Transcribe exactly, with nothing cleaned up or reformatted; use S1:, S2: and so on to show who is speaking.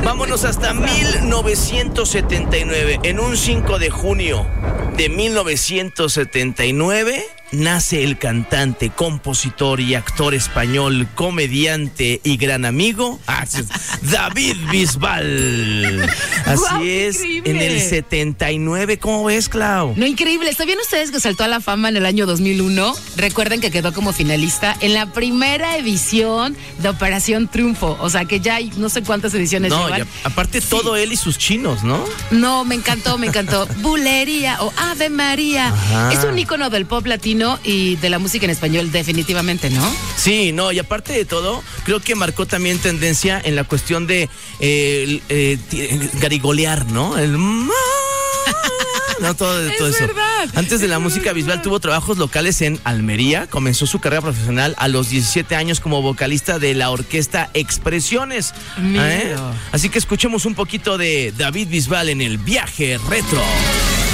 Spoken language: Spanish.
S1: Vámonos hasta mil novecientos setenta y nueve. En un cinco de junio de mil novecientos setenta y nueve nace el cantante, compositor y actor español, comediante y gran amigo, David Bisbal. Así
S2: Guau,
S1: es,
S2: increíble.
S1: en el setenta y nueve. ¿Cómo ves, Clau?
S2: No, increíble. ¿Sabían ustedes que saltó a la fama en el año dos mil uno? Recuerden que quedó como finalista en la primera edición de Operación Triunfo. O sea, que ya hay no sé cuántas ediciones
S1: No,
S2: llevan.
S1: y aparte todo él y sus chinos, ¿no?
S2: No, me encantó, me encantó. Bulería o Ave María.
S1: Ajá.
S2: Es un ícono del pop latino y de la música en español, definitivamente, ¿no?
S1: Sí, no, y aparte de todo, creo que marcó también tendencia en la cuestión de eh, eh, garigolear, ¿no? El... No, todo,
S2: Es
S1: todo eso.
S2: verdad,
S1: Antes de
S2: es
S1: la música
S2: verdad.
S1: Bisbal tuvo trabajos locales en Almería. Comenzó su carrera profesional a los diecisiete años como vocalista de la orquesta Expresiones.
S2: Mira.
S1: ¿Eh? Así que escuchemos un poquito de David Bisbal en el viaje retro.